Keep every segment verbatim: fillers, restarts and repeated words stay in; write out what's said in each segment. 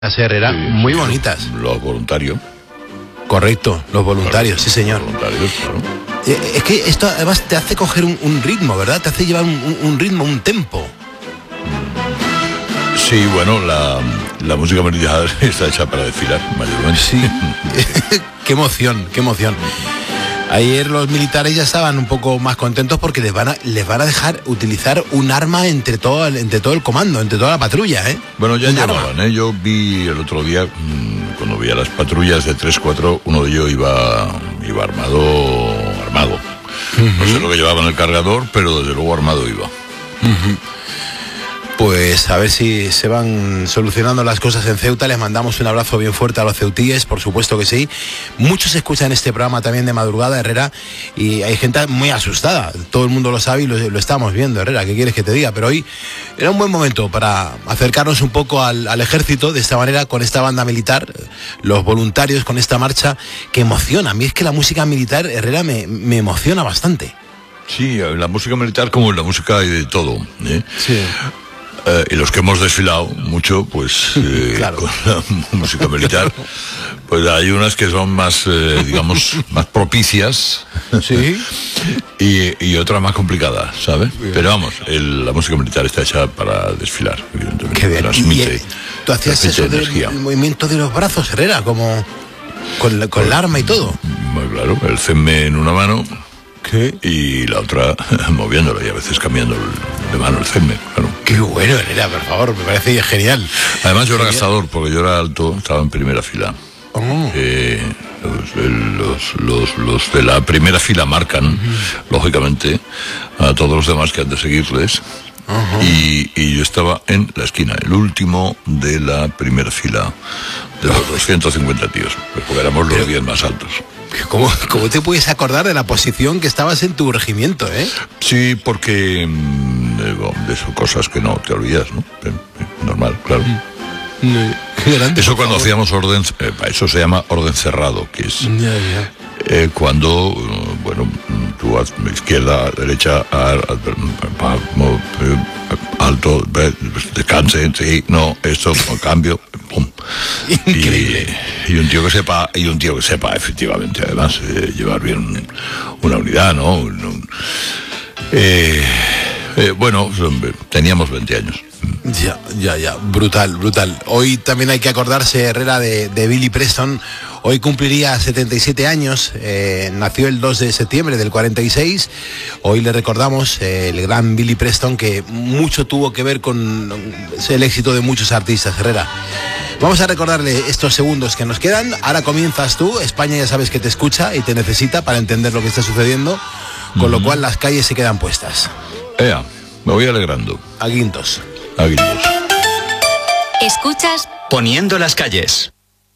Herrera, sí, muy bonitas. Los voluntarios. Correcto, los voluntarios, claro, sí señor. Voluntarios, claro. Eh, es que esto además te hace coger un, un ritmo, ¿verdad? Te hace llevar un, un ritmo, un tempo. Sí, bueno, la, la música militar está hecha para desfilar, mayormente. Sí. Qué emoción, qué emoción. Ayer los militares ya estaban un poco más contentos porque les van a, les van a dejar utilizar un arma entre todo, el, entre todo el comando, entre toda la patrulla, ¿eh? Bueno, ya llevaban, ¿eh? Yo vi el otro día, cuando vi a las patrullas de tres cuatro, uno de ellos iba, iba armado, armado. Uh-huh. No sé lo que llevaba en el cargador, pero desde luego armado iba. Uh-huh. Pues a ver si se van solucionando las cosas en Ceuta. Les mandamos un abrazo bien fuerte a los ceutíes, por supuesto que sí. Muchos escuchan este programa también de madrugada, Herrera, y hay gente muy asustada. Todo el mundo lo sabe y lo, lo estamos viendo, Herrera. ¿Qué quieres que te diga? Pero hoy era un buen momento para acercarnos un poco al, al ejército de esta manera, con esta banda militar, los voluntarios, con esta marcha que emociona. A mí es que la música militar, Herrera, me, me emociona bastante. Sí, la música militar, como en la música hay de todo, ¿eh? Sí. Eh, y los que hemos desfilado mucho, pues eh, claro, con la música militar, pues hay unas que son más, eh, digamos, más propicias, sí, y, y otras más complicadas, ¿sabes? Bien. Pero vamos, el, la música militar está hecha para desfilar, evidentemente. Qué bien. Transmite, y, tú hacías eso del el movimiento de los brazos, Herrera, como con, la, con el arma y todo. Muy claro, el C E M E en una mano. ¿Qué? Y la otra moviéndolo y a veces cambiando de mano el C E M E, claro. Qué bueno, Herrera, por favor, me parece genial. Además yo era gastador, porque yo era alto, estaba en primera fila. Oh. Eh, los, los, los, los de la primera fila marcan, uh-huh, lógicamente, a todos los demás que han de seguirles. Uh-huh. Y, y yo estaba en la esquina, el último de la primera fila de los doscientos cincuenta tíos, pues porque éramos los diez más altos. ¿Cómo, ¿Cómo te puedes acordar de la posición que estabas en tu regimiento, eh? Sí, porque de esas cosas que no te olvidas, ¿no? Normal, claro. Qué grande, eso cuando hacíamos orden, eh, eso se llama orden cerrado, que es ya, ya. Eh, cuando, bueno, tú a izquierda, derecha, a, a, a, a, alto, descanse, sí, no, esto, cambio, pum. Increíble. Y, y un tío que sepa, y un tío que sepa, efectivamente, además, eh, llevar bien una unidad, ¿no? Un, un, eh, eh, bueno, teníamos veinte años. Ya, ya, ya, brutal, brutal. Hoy también hay que acordarse, Herrera, de, de Billy Preston. Hoy cumpliría setenta y siete años, eh, nació el dos de septiembre del cuarenta y seis. Hoy le recordamos eh, el gran Billy Preston, que mucho tuvo que ver con el éxito de muchos artistas, Herrera. Vamos a recordarle estos segundos que nos quedan. Ahora comienzas tú. España ya sabes que te escucha y te necesita para entender lo que está sucediendo, con uh-huh, lo cual las calles se quedan puestas. Ea, me voy alegrando. A guintos. A guintos. Escuchas Poniendo las calles.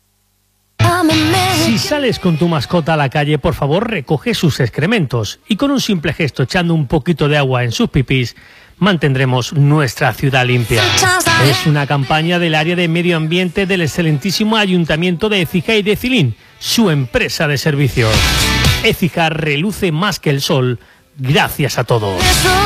Si sales con tu mascota a la calle, por favor recoge sus excrementos y con un simple gesto echando un poquito de agua en sus pipís, mantendremos nuestra ciudad limpia. Es una campaña del área de medio ambiente del excelentísimo Ayuntamiento de Écija y de Cilín, su empresa de servicios. Écija reluce más que el sol, gracias a todos.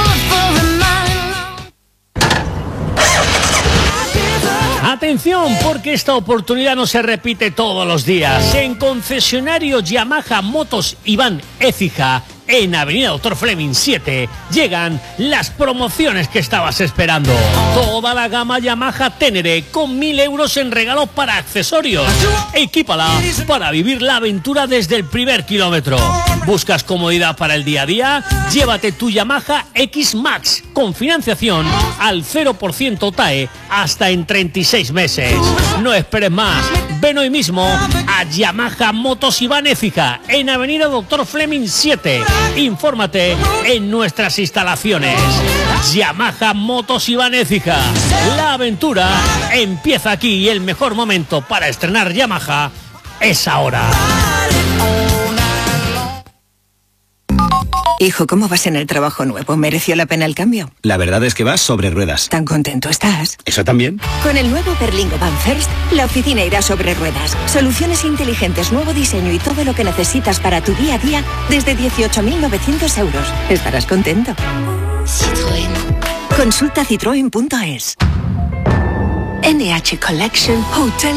Atención, porque esta oportunidad no se repite todos los días. En concesionario Yamaha Motos Iván Écija, en Avenida Doctor Fleming siete, llegan las promociones que estabas esperando. Toda la gama Yamaha Ténere con mil euros en regalo para accesorios. Equípala para vivir la aventura desde el primer kilómetro. ¿Buscas comodidad para el día a día? Llévate tu Yamaha X Max con financiación al cero por ciento T A E hasta en treinta y seis meses. No esperes más. Ven hoy mismo a Yamaha Motos Iván Écija en Avenida Doctor Fleming siete. Infórmate en nuestras instalaciones. Yamaha Motos Iván Écija. La aventura empieza aquí y el mejor momento para estrenar Yamaha es ahora. Hijo, ¿cómo vas en el trabajo nuevo? ¿Mereció la pena el cambio? La verdad es que vas sobre ruedas. ¿Tan contento estás? ¿Eso también? Con el nuevo Berlingo Van First, la oficina irá sobre ruedas. Soluciones inteligentes, nuevo diseño y todo lo que necesitas para tu día a día desde dieciocho mil novecientos euros. Estarás contento. Citroën. Consulta citroen punto es. N H Collection Hotel